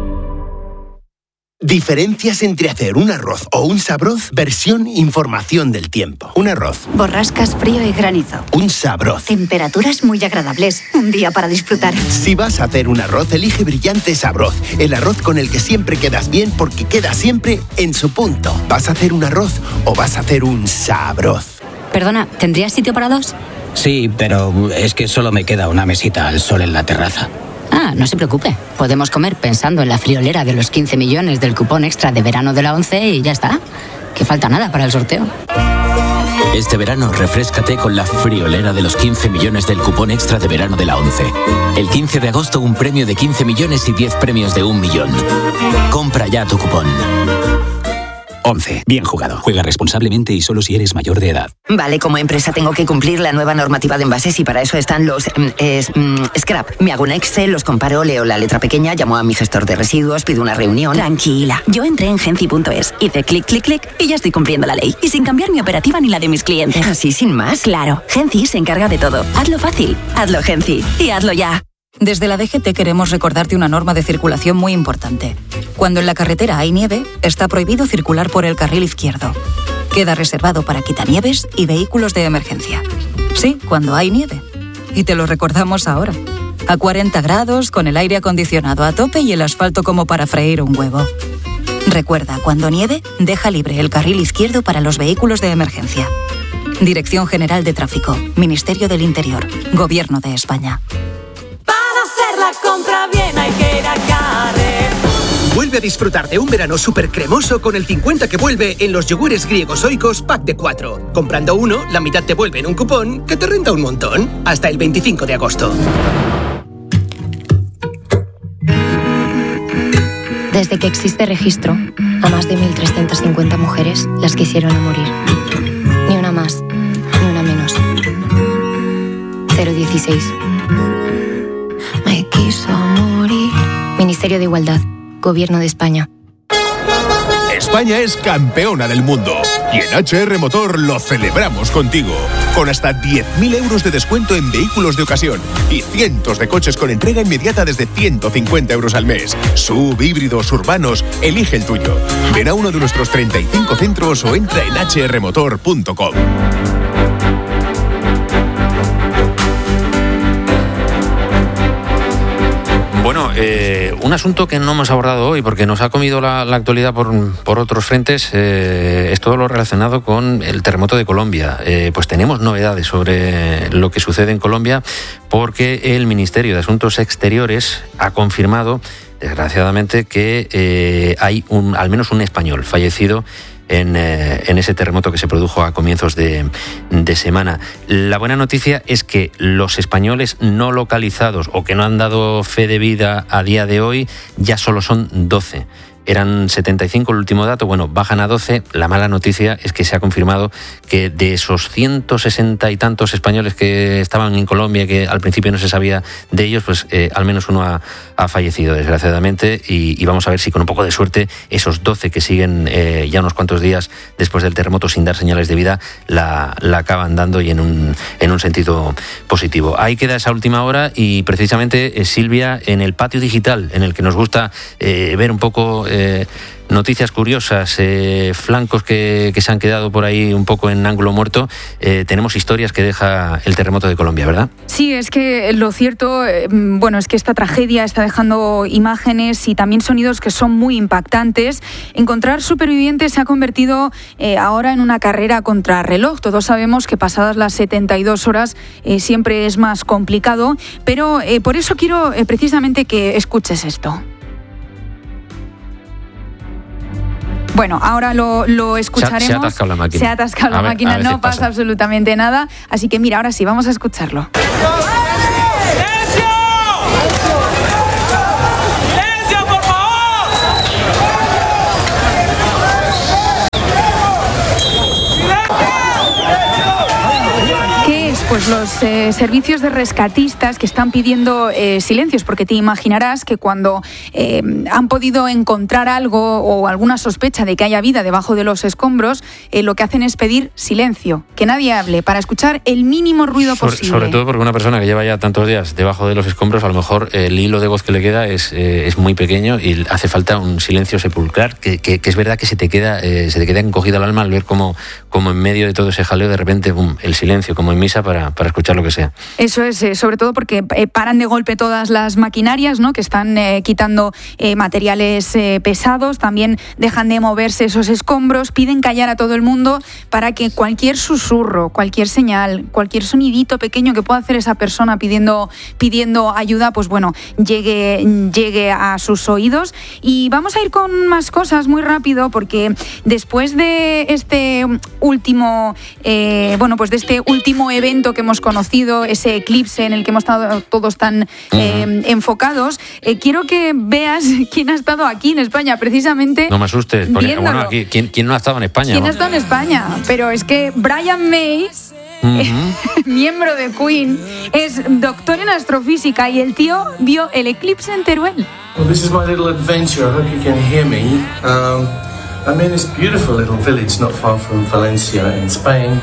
Diferencias entre hacer un arroz o un sabroz, versión información del tiempo. Un arroz. Borrascas, frío y granizo. Un sabroz. Temperaturas muy agradables. Un día para disfrutar. Si vas a hacer un arroz, elige Brillante Sabroz. El arroz con el que siempre quedas bien porque queda siempre en su punto. ¿Vas a hacer un arroz o vas a hacer un sabroz? Perdona, ¿tendrías sitio para dos? Sí, pero es que solo me queda una mesita al sol en la terraza. Ah, no se preocupe. Podemos comer pensando en la friolera de los quince millones del cupón extra de verano de la once y ya está. Que falta nada para el sorteo. Este verano refréscate con la friolera de los quince millones del cupón extra de verano de la once. El quince de agosto un premio de quince millones y diez premios de un millón. Compra ya tu cupón. once. Bien jugado. Juega responsablemente y solo si eres mayor de edad. Vale, como empresa tengo que cumplir la nueva normativa de envases y para eso están los mm, es, mm, scrap. Me hago un Excel, los comparo, leo la letra pequeña, llamo a mi gestor de residuos, pido una reunión. Tranquila, yo entré en genci punto es, hice clic, clic, clic y ya estoy cumpliendo la ley. Y sin cambiar mi operativa ni la de mis clientes. ¿Así sin más? Claro, Genci se encarga de todo. Hazlo fácil, hazlo Genci y hazlo ya. Desde la D G T queremos recordarte una norma de circulación muy importante. Cuando en la carretera hay nieve, está prohibido circular por el carril izquierdo. Queda reservado para quitanieves y vehículos de emergencia. Sí, cuando hay nieve. Y te lo recordamos ahora. A cuarenta grados, con el aire acondicionado a tope y el asfalto como para freír un huevo. Recuerda, cuando nieve, deja libre el carril izquierdo para los vehículos de emergencia. Dirección General de Tráfico, Ministerio del Interior, Gobierno de España. La compra bien hay que ir a Carrefour. Vuelve a disfrutar de un verano súper cremoso con el cincuenta que vuelve en los yogures griegos oikos pack de cuatro. Comprando uno, la mitad te vuelve en un cupón que te renta un montón. Hasta el veinticinco de agosto. Desde que existe registro, a más de mil trescientas cincuenta mujeres las quisieron a morir. Ni una más, ni una menos. cero dieciséis. Me quiso morir. Ministerio de Igualdad, Gobierno de España. España es campeona del mundo y en H R Motor lo celebramos contigo. Con hasta diez mil euros de descuento en vehículos de ocasión y cientos de coches con entrega inmediata desde ciento cincuenta euros al mes. Sub, híbridos, urbanos, elige el tuyo. Ven a uno de nuestros treinta y cinco centros o entra en h r motor punto com. Bueno, eh, un asunto que no hemos abordado hoy porque nos ha comido la, la actualidad por, por otros frentes eh, es todo lo relacionado con el terremoto de Colombia. Eh, pues tenemos novedades sobre lo que sucede en Colombia porque el Ministerio de Asuntos Exteriores ha confirmado, desgraciadamente, que eh, hay un, al menos un español fallecido En, eh, en ese terremoto que se produjo a comienzos de, de semana. La buena noticia es que los españoles no localizados o que no han dado fe de vida a día de hoy ya solo son doce. eran setenta y cinco el último dato, bueno, bajan a doce. La mala noticia es que se ha confirmado que de esos ciento sesenta y tantos españoles que estaban en Colombia, que al principio no se sabía de ellos, pues eh, al menos uno ha, ha fallecido, desgraciadamente, y, y vamos a ver si con un poco de suerte esos doce que siguen eh, ya unos cuantos días después del terremoto sin dar señales de vida la, la acaban dando y en un, en un sentido positivo. Ahí queda esa última hora y precisamente eh, Silvia, en el patio digital, en el que nos gusta eh, ver un poco eh, noticias curiosas, eh, flancos que, que se han quedado por ahí un poco en ángulo muerto, eh, tenemos historias que deja el terremoto de Colombia, ¿verdad? Sí, es que lo cierto, eh, bueno, es que esta tragedia está dejando imágenes y también sonidos que son muy impactantes. Encontrar supervivientes se ha convertido eh, ahora en una carrera contra reloj. Todos sabemos que pasadas las setenta y dos horas eh, siempre es más complicado, pero eh, por eso quiero eh, precisamente que escuches esto. Bueno, ahora lo, lo escucharemos. Se ha, se ha atascado la máquina. Se ha atascado la ver, máquina, no pasa, pasa absolutamente nada. Así que mira, ahora sí, vamos a escucharlo. Pues los eh, servicios de rescatistas que están pidiendo eh, silencios, porque te imaginarás que cuando eh, han podido encontrar algo o alguna sospecha de que haya vida debajo de los escombros, eh, lo que hacen es pedir silencio, que nadie hable, para escuchar el mínimo ruido sobre, posible. Sobre todo porque una persona que lleva ya tantos días debajo de los escombros, a lo mejor el hilo de voz que le queda es, eh, es muy pequeño y hace falta un silencio sepulcral, que, que, que es verdad que se te queda eh, se te queda encogida el alma al ver cómo, cómo en medio de todo ese jaleo de repente boom, el silencio, como en misa, para para escuchar lo que sea. Eso es, eh, sobre todo porque eh, paran de golpe todas las maquinarias, ¿no?, que están eh, quitando eh, materiales eh, pesados, también dejan de moverse esos escombros, piden callar a todo el mundo para que cualquier susurro, cualquier señal, cualquier sonidito pequeño que pueda hacer esa persona pidiendo, pidiendo ayuda, pues bueno, llegue, llegue a sus oídos. Y vamos a ir con más cosas muy rápido, porque después de este último, eh, bueno, pues de este último evento que hemos conocido, ese eclipse en el que hemos estado todos tan eh, uh-huh. enfocados, eh, quiero que veas quién ha estado aquí en España, precisamente. No me asustes, porque, bueno, aquí, ¿quién, ¿quién no ha estado en España? ¿Quién ¿no? ha estado en España? Pero es que Brian May, uh-huh. eh, miembro de Queen, es doctor en astrofísica y el tío vio el eclipse en Teruel. Well, this is my little adventure. I hope you can hear me. Um, I'm in this beautiful little village not far from Valencia in Spain.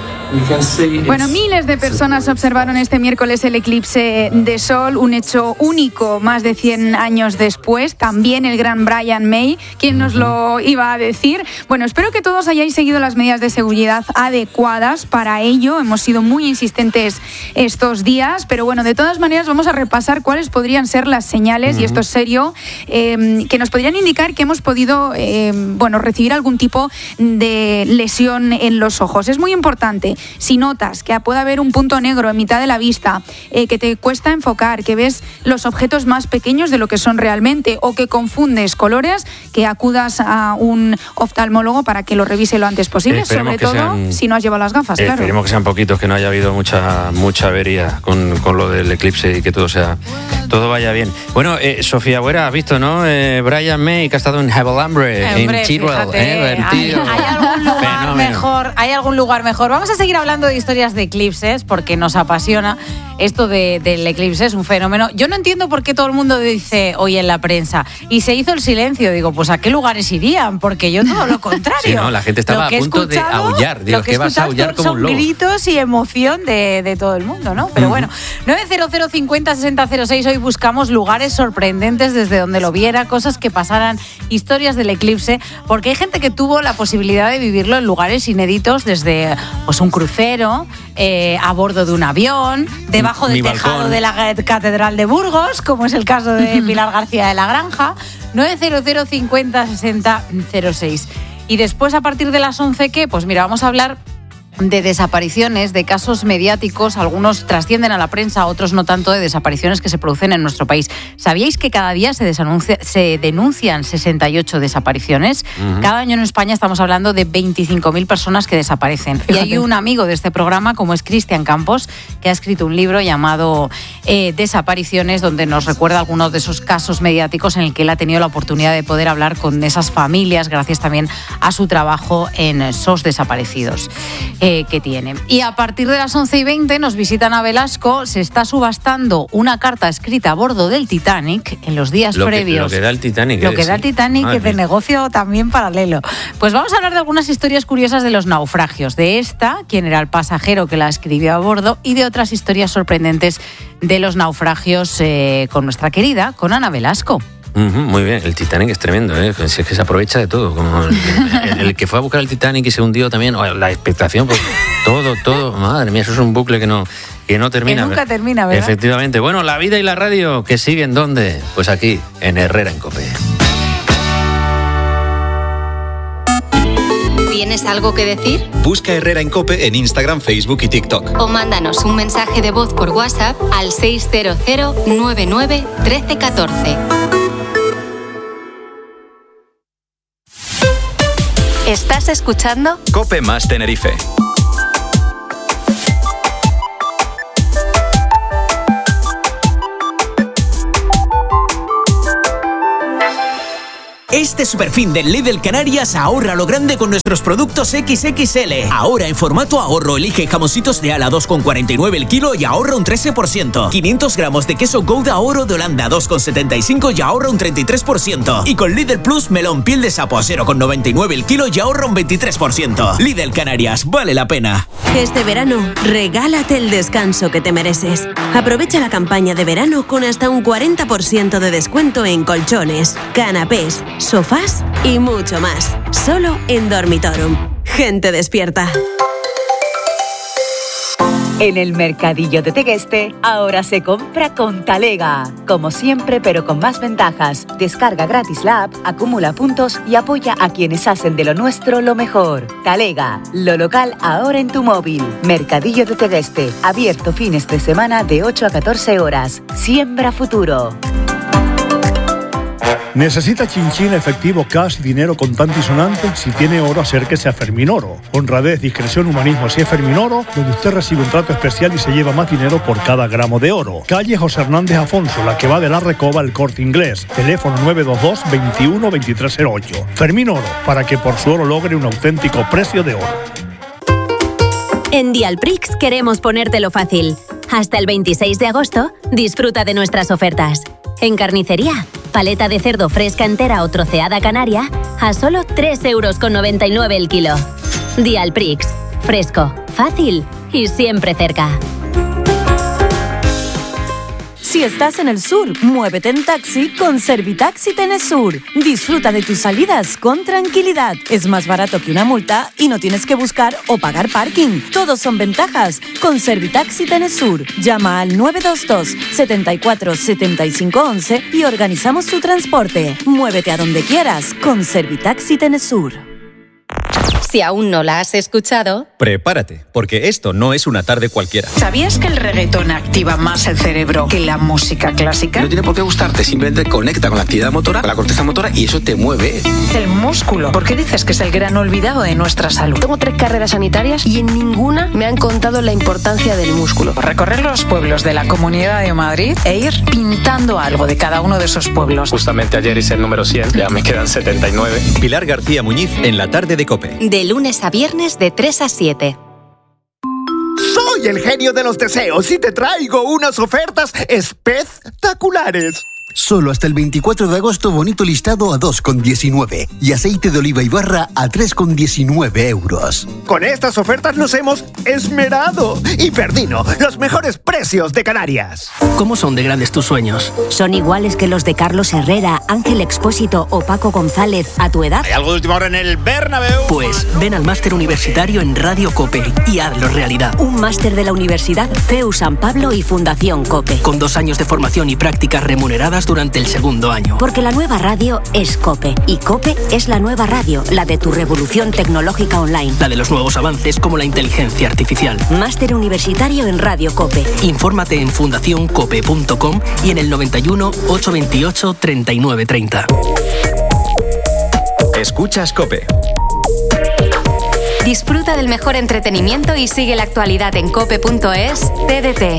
Bueno, miles de personas observaron este miércoles el eclipse de sol, un hecho único más de cien años después. También el gran Brian May, quien nos lo iba a decir. Bueno, espero que todos hayáis seguido las medidas de seguridad adecuadas para ello. Hemos sido muy insistentes estos días, pero bueno, de todas maneras vamos a repasar cuáles podrían ser las señales, uh-huh. y esto es serio, eh, que nos podrían indicar que hemos podido eh, bueno, recibir algún tipo de lesión en los ojos. Es muy importante. Si notas que puede haber un punto negro en mitad de la vista, eh, que te cuesta enfocar, que ves los objetos más pequeños de lo que son realmente, o que confundes colores, que acudas a un oftalmólogo para que lo revise lo antes posible, eh, sobre todo sean, si no has llevado las gafas, eh, claro. Esperemos que sean poquitos, que no haya habido mucha mucha avería con, con lo del eclipse y que todo sea todo vaya bien. Bueno, eh, Sofía Buera, has visto, ¿no? Eh, Brian May, que ha estado en Havelambre, eh, en Tidwell. Eh, hay, hay algún lugar Fenómeno. mejor, hay algún lugar mejor. Vamos a seguir hablando de historias de eclipses porque nos apasiona esto de, del eclipse, es un fenómeno. Yo no entiendo por qué todo el mundo dice hoy en la prensa y se hizo el silencio. Digo, pues ¿a qué lugares irían? Porque yo todo lo contrario. Sí, no, la gente estaba a punto de aullar. Digo, ¿qué vas a aullar como un lobo? Son gritos y emoción de, de todo el mundo, ¿no? Pero uh-huh. bueno, nueve cero cero cincuenta sesenta cero seis, hoy buscamos lugares sorprendentes desde donde lo viera, cosas que pasaran, historias del eclipse, porque hay gente que tuvo la posibilidad de vivirlo en lugares inéditos, desde pues un crucero, eh, a bordo de un avión, debajo del tejado de la Catedral de Burgos, como es el caso de Pilar García de la Granja. Nueve cero cero cincuenta sesenta cero seis. Y después, a partir de las once, ¿qué? Pues mira, vamos a hablar de desapariciones, de casos mediáticos, algunos trascienden a la prensa, otros no tanto, de desapariciones que se producen en nuestro país. ¿Sabíais que cada día se, desanuncia, se denuncian sesenta y ocho desapariciones? Uh-huh. Cada año en España estamos hablando de veinticinco mil personas que desaparecen. Fíjate. Y hay un amigo de este programa, como es Cristian Campos, que ha escrito un libro llamado eh, Desapariciones, donde nos recuerda algunos de esos casos mediáticos en el que él ha tenido la oportunidad de poder hablar con esas familias, gracias también a su trabajo en S O S Desaparecidos. Eh, que tiene. Y a partir de las once y veinte nos visitan a Velasco. Se está subastando una carta escrita a bordo del Titanic en los días lo previos. Que, lo que da el Titanic. Lo que da el Titanic es de negocio también paralelo. Pues vamos a hablar de algunas historias curiosas de los naufragios. De esta, quién era el pasajero que la escribió a bordo, y de otras historias sorprendentes de los naufragios eh, con nuestra querida, con Ana Velasco. Muy bien, el Titanic es tremendo, ¿eh? Es que se aprovecha de todo, como el, el, el que fue a buscar el Titanic y se hundió también, la expectación, pues, todo, todo, madre mía, eso es un bucle que no, que no termina. Que nunca termina, ¿verdad? Efectivamente. Bueno, la vida y la radio, ¿que siguen dónde? Pues aquí, en Herrera en COPE. ¿Tienes algo que decir? Busca Herrera en COPE en Instagram, Facebook y TikTok. O mándanos un mensaje de voz por WhatsApp al seis cero cero nueve nueve uno tres uno cuatro. ¿Estás escuchando? COPE más Tenerife. Este superfin del Lidl Canarias ahorra lo grande con nuestros productos equis equis ele. Ahora en formato ahorro elige jamoncitos de ala dos con cuarenta y nueve el kilo y ahorra un trece por ciento. quinientos gramos de queso Gouda Oro de Holanda dos con setenta y cinco y ahorra un treinta y tres por ciento. Y con Lidl Plus melón piel de sapo a cero con noventa y nueve el kilo y ahorra un veintitrés por ciento. Lidl Canarias, vale la pena. Este verano, regálate el descanso que te mereces. Aprovecha la campaña de verano con hasta un cuarenta por ciento de descuento en colchones, canapés, sofás y mucho más. Solo en Dormitorum. Gente despierta. En el Mercadillo de Tegueste, ahora se compra con Talega. Como siempre, pero con más ventajas. Descarga gratis la app, acumula puntos y apoya a quienes hacen de lo nuestro lo mejor. Talega, lo local ahora en tu móvil. Mercadillo de Tegueste, abierto fines de semana de ocho a catorce horas. Siembra futuro. ¿Necesita chinchín, efectivo, cash, dinero contante y sonante? Si tiene oro, acérquese a Ferminoro. Honradez, discreción, humanismo. Si es Ferminoro, donde usted recibe un trato especial y se lleva más dinero por cada gramo de oro. Calle José Hernández Afonso, la que va de la Recoba al Corte Inglés. Teléfono nueve dos dos, veintiuno, veintitrés cero ocho. Ferminoro, para que por su oro logre un auténtico precio de oro. En Dialprix queremos ponértelo fácil. Hasta el veintiséis de agosto, disfruta de nuestras ofertas. En carnicería, paleta de cerdo fresca entera o troceada canaria a solo tres euros con noventa y nueve el kilo. Dialprix, fresco, fácil y siempre cerca. Si estás en el sur, muévete en taxi con Servitaxi Tenesur. Disfruta de tus salidas con tranquilidad. Es más barato que una multa y no tienes que buscar o pagar parking. Todos son ventajas con Servitaxi Tenesur. Llama al nueve dos dos, setenta y cuatro, setenta y cinco once y organizamos tu transporte. Muévete a donde quieras con Servitaxi Tenesur. Si aún no la has escuchado, prepárate, porque esto no es una tarde cualquiera. ¿Sabías que el reggaetón activa más el cerebro que la música clásica? No tiene por qué gustarte, simplemente conecta con la actividad motora, con la corteza motora y eso te mueve. El músculo. ¿Por qué dices que es el gran olvidado de nuestra salud? Tengo tres carreras sanitarias y en ninguna me han contado la importancia del músculo. Recorrer los pueblos de la Comunidad de Madrid e ir pintando algo de cada uno de esos pueblos. Justamente ayer hice el número cien, ya me quedan setenta y nueve. Pilar García Muñiz en la tarde de COPE. De lunes a viernes de tres a siete. Soy el genio de los deseos y te traigo unas ofertas espectaculares. Solo hasta el veinticuatro de agosto, bonito listado a dos con diecinueve y aceite de oliva y barra a tres con diecinueve euros. Con estas ofertas nos hemos esmerado. Y Perdino, los mejores precios de Canarias. ¿Cómo son de grandes tus sueños? ¿Son iguales que los de Carlos Herrera, Ángel Expósito o Paco González a tu edad? ¿Hay algo de última hora en el Bernabéu? Pues ven al máster universitario en Radio COPE y hazlo realidad. Un máster de la Universidad C E U San Pablo y Fundación COPE. Con dos años de formación y prácticas remuneradas durante el segundo año. Porque la nueva radio es COPE. Y COPE es la nueva radio, la de tu revolución tecnológica online. La de los nuevos avances como la inteligencia artificial. Máster universitario en Radio COPE. Infórmate en fundación cope punto com y en el noventa y uno, ochocientos veintiocho, treinta y nueve treinta. Escuchas COPE. Disfruta del mejor entretenimiento y sigue la actualidad en cope punto es. T D T.